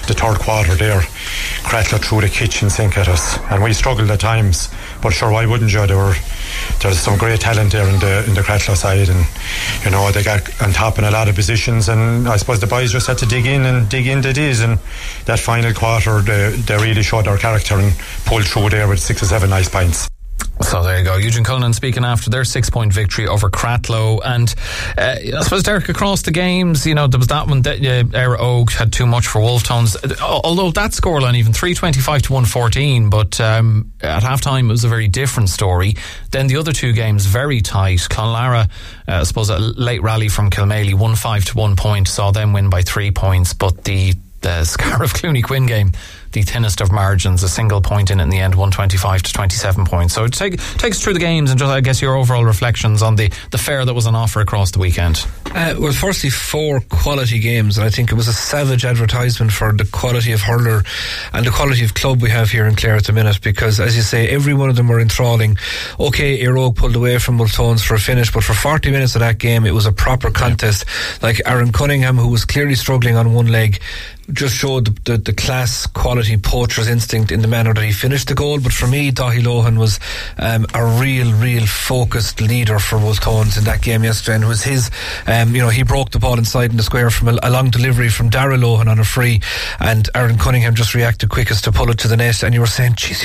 the third quarter there, Cratloe threw the kitchen sink at us, and we struggled at times. But sure, why wouldn't you? There's some great talent there in the Cratloe side, and you know they got on top in a lot of positions. And I suppose the boys just had to dig in they did. And that final quarter, they really showed their character and pulled through there with 6 or 7 nice points. So there you go, Eugene Cullinan speaking after their 6-point victory over Cratloe. And I suppose, Derek, across the games, you know, there was that one that Éire Óg had too much for Wolftones, although that scoreline even 325 to 114, but at half time it was a very different story. Then the other two games very tight. Clonlara, I suppose a late rally from Kilmaley, 1-5 to 1 point, saw them win by 3 points, but the Scariff Clooney Quinn game, the thinnest of margins, a single point in the end, 125 to 27 points. So take us through the games and just, I guess, your overall reflections on the fare that was on offer across the weekend. Well, firstly, 4 quality games, and I think it was a savage advertisement for the quality of hurler and the quality of club we have here in Clare at the minute, because, as you say, every one of them were enthralling. Okay, Éire Óg pulled away from Multones for a finish, but for 40 minutes of that game it was a proper contest. Like Aaron Cunningham, who was clearly struggling on one leg, just showed the class, quality, poacher's instinct in the manner that he finished the goal. But for me, Daithí Lohan was a real focused leader for Multones in that game yesterday, and it was his he broke the ball inside in the square from a long delivery from Darragh Lohan on a free, and Aaron Cunningham just reacted quickest to pull it to the net. And you were saying, geez,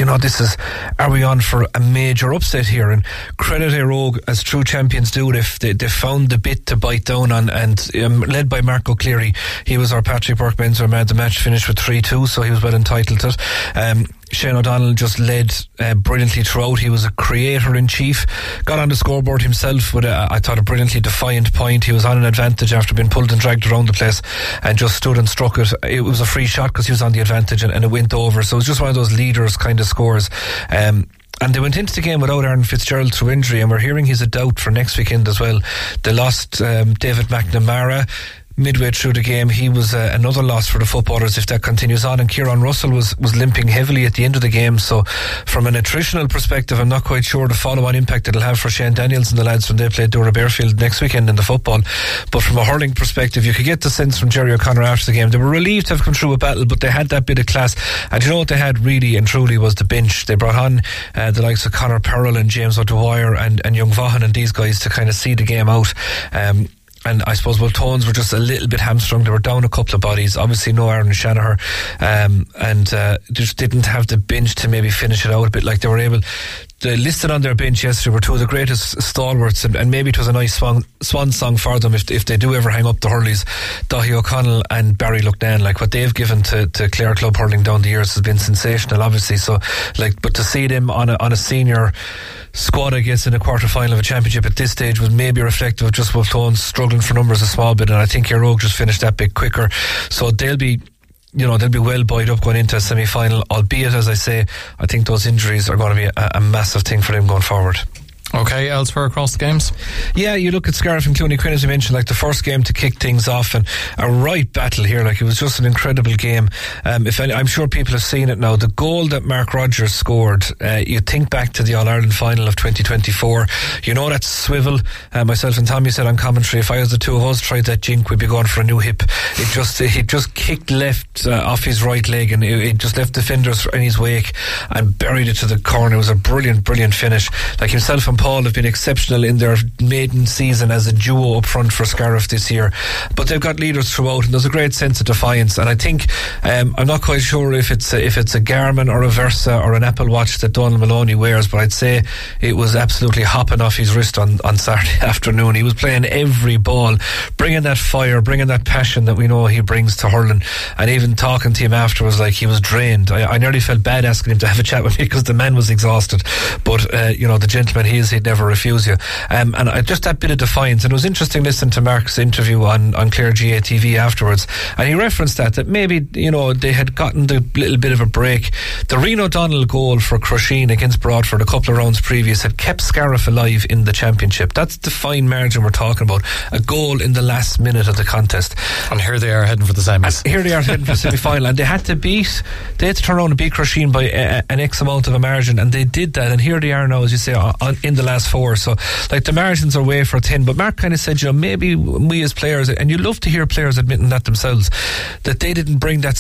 are we on for a major upset here? And credit Éire Óg, as true champions do, they found the bit to bite down on, and led by Mark O'Cleary, he was our Patrick Burke-Benzer man. The match finished with 3-2, so he was well entitled to it. Shane O'Donnell just led brilliantly throughout. He was a creator in chief, got on the scoreboard himself with I thought a brilliantly defiant point. He was on an advantage after being pulled and dragged around the place, and just stood and struck it. It was a free shot because he was on the advantage, and it went over. So it was just one of those leaders kind of scores. And they went into the game without Aaron Fitzgerald through injury, and we're hearing he's a doubt for next weekend as well. They lost David McNamara midway through the game. He was another loss for the footballers if that continues on, and Kieran Russell was limping heavily at the end of the game. So from an attritional perspective, I'm not quite sure the follow-on impact it'll have for Shane Daniels and the lads when they play Dora Bearfield next weekend in the football. But from a hurling perspective, you could get the sense from Jerry O'Connor after the game, they were relieved to have come through a battle, but they had that bit of class. And you know what they had really and truly was the bench. They brought on the likes of Conor Perrell and James O'Dwyer and Young Vaughan and these guys to kind of see the game out. And I suppose Multones were just a little bit hamstrung. They were down a couple of bodies. Obviously no Aaron Shanahan, and just didn't have the bench to maybe finish it out a bit like they were able. The listed on their bench yesterday were two of the greatest stalwarts, and maybe it was a nice swan song for them if they do ever hang up the hurleys. Daithí O'Connell and Barry Lucknan, like what they've given to Clare Club hurling down the years has been sensational, obviously. So but to see them on a senior squad, I guess, in a quarter final of a championship at this stage was maybe reflective of just Multones struggling for numbers a small bit, and I think Éire Óg just finished that bit quicker. So they'll be well buoyed up going into a semi-final, albeit, as I say, I think those injuries are going to be a massive thing for them going forward. Okay, elsewhere across the games? Yeah, you look at Scariff and Clooney Quinn, as you mentioned, like the first game to kick things off, and a right battle here. Like, it was just an incredible game. I'm sure people have seen it now. The goal that Mark Rogers scored, you think back to the All-Ireland final of 2024. You know that swivel. Myself and Tommy said on commentary, if I was the two of us tried that jink, we'd be going for a new hip. It just kicked left off his right leg, and it just left defenders in his wake and buried it to the corner. It was a brilliant finish. Like, himself and Paul have been exceptional in their maiden season as a duo up front for Scariff this year, but they've got leaders throughout, and there's a great sense of defiance. And I think I'm not quite sure if it's a Garmin or a Versa or an Apple Watch that Donald Maloney wears, but I'd say it was absolutely hopping off his wrist on Saturday afternoon. He was playing every ball, bringing that fire, bringing that passion that we know he brings to hurling, and even talking to him afterwards like he was drained. I nearly felt bad asking him to have a chat with me because the man was exhausted, but the gentleman he is, he'd never refuse you. And just that bit of defiance. And it was interesting listening to Mark's interview on Clare GA TV afterwards, and he referenced that maybe they had gotten the little bit of a break. The Reno O'Donnell goal for Crusheen against Broadford a couple of rounds previous had kept Scariff alive in the championship. That's the fine margin we're talking about. A goal in the last minute of the contest, and here they are heading for the semis. Semi-final, and they had to turn around and beat Crusheen by an X amount of a margin, and they did that, and here they are now, as you say, in the last 4. So like the margins are way for thin. But Mark kind of said, maybe we as players, and you love to hear players admitting that themselves, that they didn't bring that